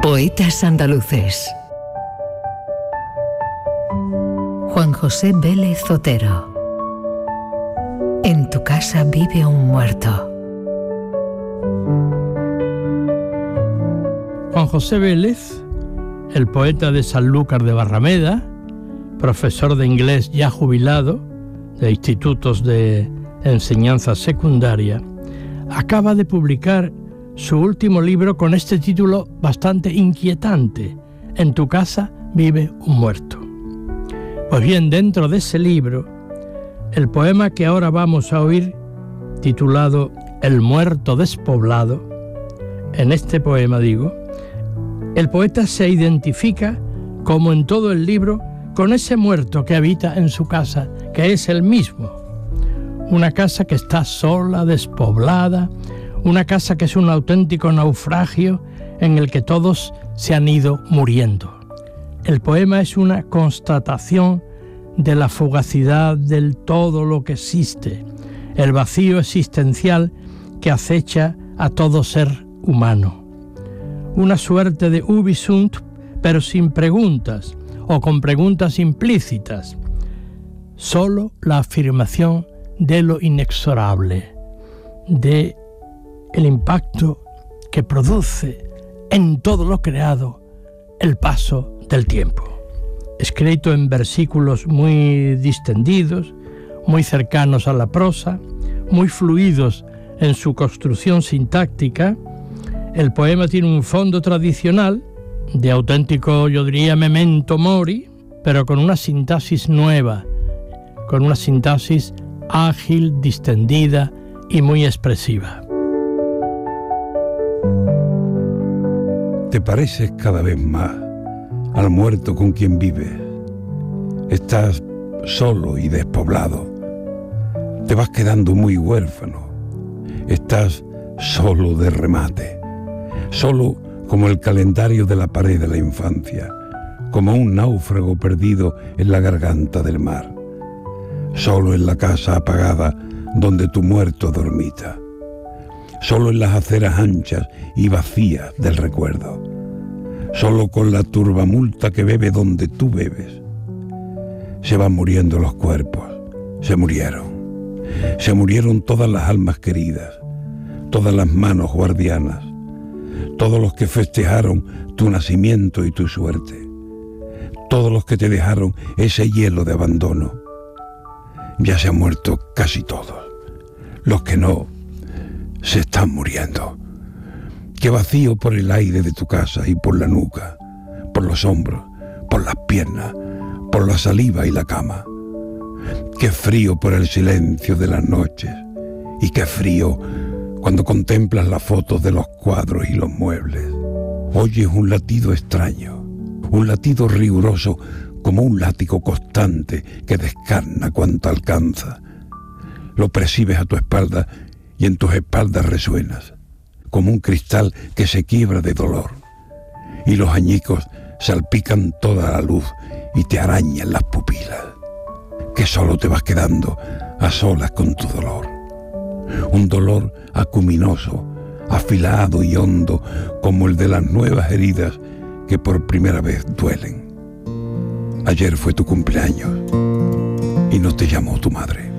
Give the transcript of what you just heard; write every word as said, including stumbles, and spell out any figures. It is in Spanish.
Poetas andaluces. Juan José Vélez Otero. En tu casa vive un muerto. Juan José Vélez, el poeta de Sanlúcar de Barrameda, profesor de inglés ya jubilado de institutos de enseñanza secundaria, acaba de publicar su último libro con este título bastante inquietante: En tu casa vive un muerto. Pues bien, dentro de ese libro, el poema que ahora vamos a oír, titulado El muerto despoblado, en este poema, digo, el poeta se identifica, como en todo el libro, con ese muerto que habita en su casa, que es el mismo. Una casa que está sola, despoblada, una casa que es un auténtico naufragio en el que todos se han ido muriendo. El poema es una constatación de la fugacidad del todo lo que existe, el vacío existencial que acecha a todo ser humano. Una suerte de ubi sunt, pero sin preguntas, o con preguntas implícitas. Solo la afirmación de lo inexorable, de el impacto que produce en todo lo creado el paso del tiempo. Escrito en versículos muy distendidos, muy cercanos a la prosa, muy fluidos en su construcción sintáctica, el poema tiene un fondo tradicional, de auténtico, yo diría, memento mori, pero con una sintaxis nueva, con una sintaxis ágil, distendida y muy expresiva. Te pareces cada vez más al muerto con quien vives. Estás solo y despoblado. Te vas quedando muy huérfano. Estás solo de remate. Solo como el calendario de la pared de la infancia, como un náufrago perdido en la garganta del mar. Solo en la casa apagada donde tu muerto dormita. Solo en las aceras anchas y vacías del recuerdo. Solo con la turbamulta que bebe donde tú bebes. Se van muriendo los cuerpos. Se murieron. Se murieron todas las almas queridas, todas las manos guardianas, todos los que festejaron tu nacimiento y tu suerte, todos los que te dejaron ese hielo de abandono. Ya se han muerto casi todos. Los que no, se están muriendo. Qué vacío por el aire de tu casa y por la nuca, por los hombros, por las piernas, por la saliva y la cama. Qué frío por el silencio de las noches y qué frío cuando contemplas las fotos de los cuadros y los muebles. Oyes un latido extraño, un latido riguroso como un látigo constante que descarna cuanto alcanza. Lo percibes a tu espalda y en tus espaldas resuenas, como un cristal que se quiebra de dolor. Y los añicos salpican toda la luz y te arañan las pupilas. Que solo te vas quedando a solas con tu dolor. Un dolor acuminoso, afilado y hondo como el de las nuevas heridas que por primera vez duelen. Ayer fue tu cumpleaños y no te llamó tu madre.